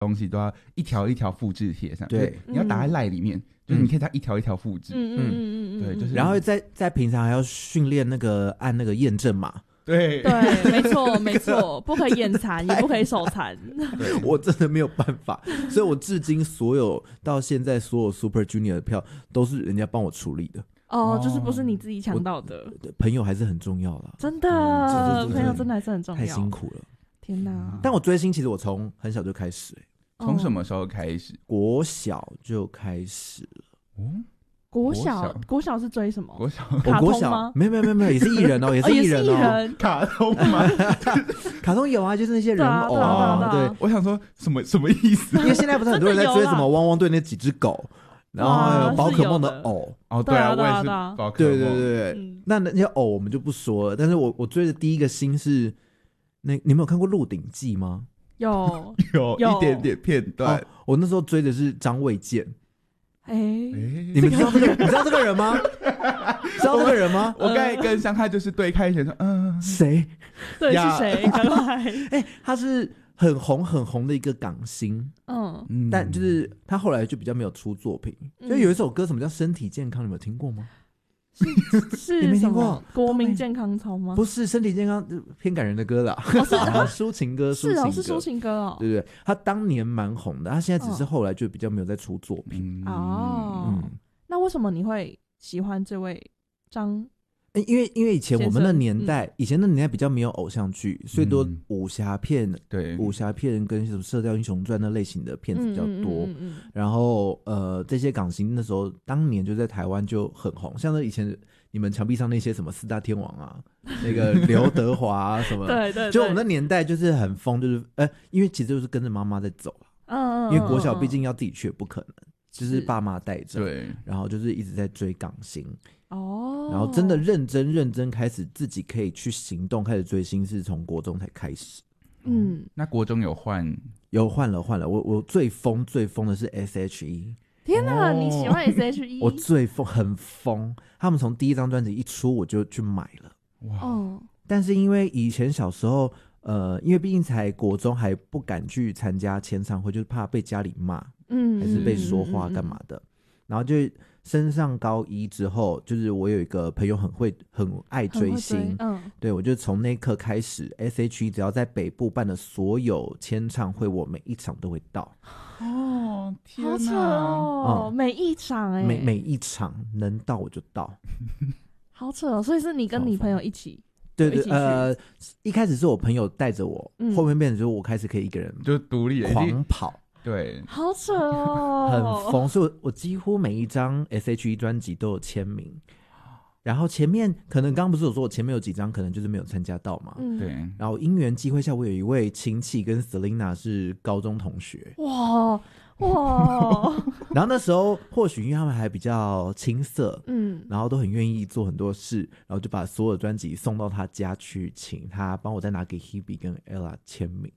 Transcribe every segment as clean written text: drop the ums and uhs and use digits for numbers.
东西都要一条一条复制贴上， 对， 你要打在赖里面，就是你可以它一条一条复制，对，就是然后在平常还要训练那个按那个验证码。 对， 没错没错，不可以眼残，也不可以手残。 我真的没有办法，所以我至今到现在所有 Super Junior 的票都是人家帮我处理的。 就是不是你自己抢到的。 朋友还是很重要啦， 真的，朋友真的还是很重要。 太辛苦了， 天哪！ 但我追星其实我从很小就开始， 从什么时候开始？ 国小就开始了。 国小是追什么？ 我卡国小通吗？ 没有，也是艺人哦，也是艺人哦。 卡通吗？ 卡通有啊，就是那些人偶对。 我想说什么意思？ 因为现在不是很多人在追什么汪汪队那几只狗，然后还有宝可梦的偶。 对啊，我也是宝可梦。 对，那些偶我们就不说了。但是我追的第一个星是你们有看过《鹿鼎记》吗？ 有一点点片段。 我那时候追的是张卫健。 你们知道这个人吗？知道这个人吗？ 我刚才跟香泰就是对开选说， 谁？ 对，是谁？赶快！ 他是很红的一个港星，但就是他后来就比较没有出作品。就有一首歌，什么叫身体健康？你们有听过吗？ 是你没听过国民健康操吗？ 不是，身体健康偏感人的歌啦，抒情歌， 是抒情歌哦。 对对，他当年蛮红的，他现在只是后来就比较没有在出作品。 那为什么你会喜欢这位张？ 因为以前我们的年代，以前的年代比较没有偶像剧，所以多武侠片， 对， 武侠片跟什么《射雕英雄传》那类型的片子比较多。然后这些港星那时候当年就在台湾就很红，像是以前你们墙壁上那些什么四大天王啊，那个刘德华啊什么， 对， 就我们的年代就是很疯，就是因为其实就是跟着妈妈在走因为国小毕竟要自己去也不可能，就是爸妈带着， 对， 然后就是一直在追港星。然后真的认真开始自己可以去行动，开始追星是从国中才开始。 那国中有换了。我最疯的是 S.H.E。 天哪，你喜欢 S.H.E？ 我最疯，很疯。他们从第一张专辑一出我就去买了。哇！但是因为以前小时候，因为毕竟才国中，还不敢去参加签唱会，就是怕被家里骂，还是被说话干嘛的。然后就升上高一之后，就是我有一个朋友很爱追星，对，我就从那一刻开始 ，S.H.E 只要在北部办的所有签唱会，我每一场都会到。 天哪， 好扯哦，每一场每一场能到我就到， 好扯哦。所以是你跟你朋友一起？ 对，一开始是我朋友带着我，后面变成就是我开始可以一个人就独立狂跑。 对， 好扯哦， 很疯，所以我几乎每一张 S.H.E 专辑都有签名。然后前面可能刚刚不是有说我前面有几张可能就是没有参加到嘛， 对。 然后因缘际会下，我有一位亲戚跟 Selina 是高中同学， 哇， 然后那时候或许因为他们还比较青涩，然后都很愿意做很多事，然后就把所有专辑送到他家去，请他帮我再拿给 Hebe 跟 Ella 签名。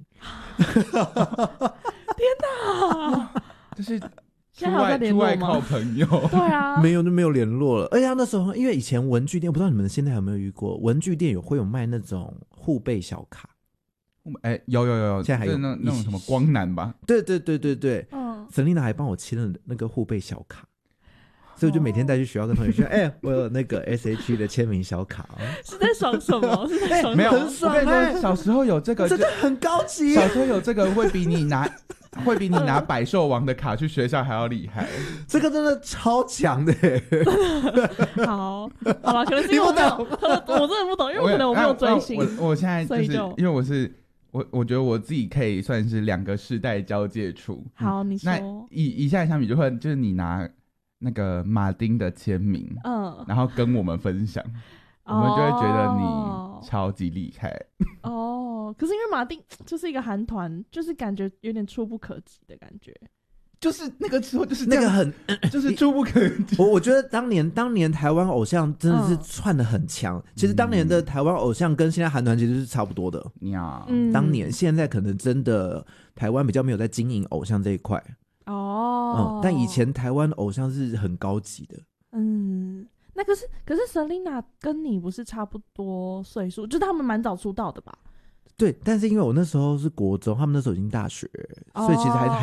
天哪， 就是出外靠朋友。 对啊， 没有就没有联络了。而且他那时候因为以前文具店，我不知道你们现在有没有遇过，文具店会有卖那种护贝小卡。 有， 现在还有那种什么光南吧？ 对，Selina 还帮我签了那个护贝小卡，所以我就每天带去学校跟同学说，我有那个 S.H.E 的签名小卡。 是在爽什么？是在爽没有， 很爽。 我跟你说，小时候有这个， 真的很高级。 小时候有这个会比你拿百兽王的卡去学校还要厉害。 这个真的超强的。 好了，可能是因为我真的不懂，因为可能我没有追星。 我现在就是因为我觉得我自己可以算是2个世代交界处。 好，你说。 那以下相比就是你拿那个马丁的签名，然后跟我们分享，我们就会觉得你超级厉害。 可是因为马丁就是一个韩团，就是感觉有点触不可及的感觉。 就是那个时候就是那个很就是触不可及。 我觉得当年台湾偶像真的是串得很强。其实当年的台湾偶像跟现在韩团其实是差不多的。当年现在可能真的台湾比较没有在经营偶像这一块。但以前台湾偶像是很高级的。 那可是 Selina 跟你不是差不多岁数，就是他们蛮早出道的吧？ 对，但是因为我那时候是国中，他们那时候已经大学，所以其实还